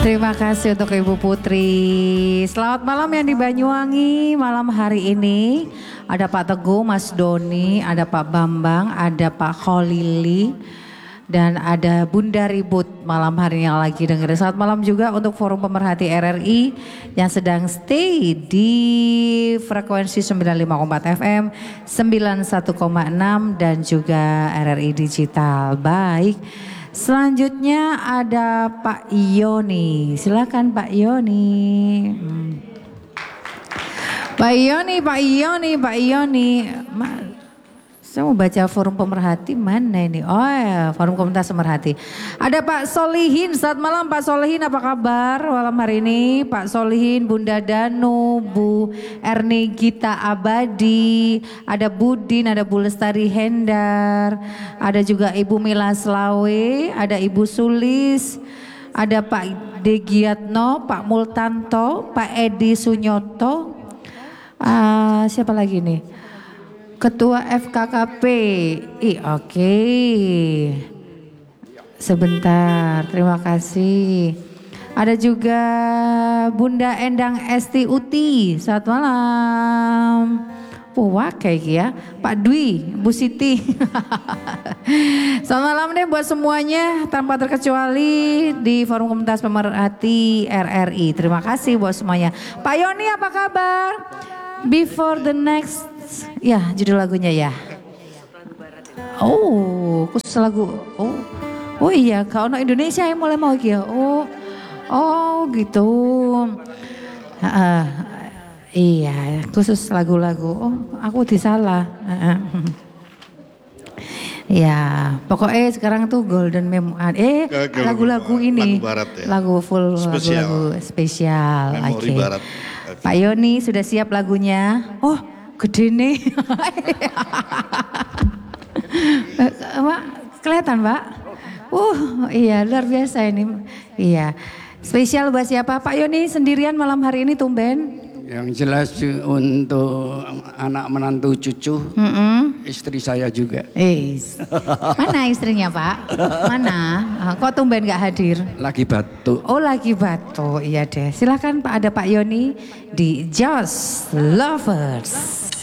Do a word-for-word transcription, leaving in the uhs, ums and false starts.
Terima kasih untuk Ibu Putri. Selamat malam yang di Banyuwangi. Malam hari ini ada Pak Teguh, Mas Doni, ada Pak Bambang, ada Pak Kholili, dan ada Bunda Ribut malam hari yang lagi dengerin. Selamat malam juga untuk Forum Pemerhati R R I yang sedang stay di frekuensi sembilan puluh lima koma empat F M, sembilan puluh satu koma enam dan juga R R I Digital. Baik. Selanjutnya ada Pak Yoni, silakan Pak Yoni. Hmm. Pak Yoni, Pak Yoni, Pak Yoni. Ma, saya mau baca Forum Pemerhati mana ini? Oh ya, Forum Komunitas Pemerhati. Ada Pak Solihin, selamat malam Pak Solihin, apa kabar malam hari ini? Pak Solihin, Bunda Danu, Bu Erni Gita Abadi, ada Budin, ada Bu Lestari Hendar, ada juga Ibu Mila Slawe, ada Ibu Sulis, ada Pak Degiatno, Pak Multanto, Pak Edi Sunyoto, uh, siapa lagi nih? Ketua F K K P I, oke. Okay. Sebentar, terima kasih. Ada juga Bunda Endang Esti Uti, selamat malam. Wah kayak ya, Pak Dwi, Bu Siti. Selamat malam deh buat semuanya tanpa terkecuali di Forum Komunitas Pemerhati R R I. Terima kasih buat semuanya. Pak Yoni apa kabar? Before the next, ya judul lagunya ya. Oh, khusus lagu. Oh, oh iya, kalau no Indonesia yang mulai mau gitu. Oh, oh gitu. Uh, iya, khusus lagu-lagu. Oh, aku disalah. Uh, ya, pokoknya sekarang tuh Golden Memoir. Eh, lagu-lagu ini, lagu, barat, ya? Lagu full, lagu-lagu spesial. Memori okay. Barat. Okay. Pak Yoni sudah siap lagunya? Oh, gede nih. Pak, kelihatan Pak? Uh, iya luar biasa ini. Iya, spesial buat siapa? Pak Yoni sendirian malam hari ini tumben? Yang jelas untuk anak menantu cucu, mm-hmm. Istri saya juga. Eh, mana istrinya Pak? Mana? Kok tumben gak hadir? Lagi batuk. Oh lagi batuk, iya deh. Silakan Pak, ada Pak Yoni di Just Lovers.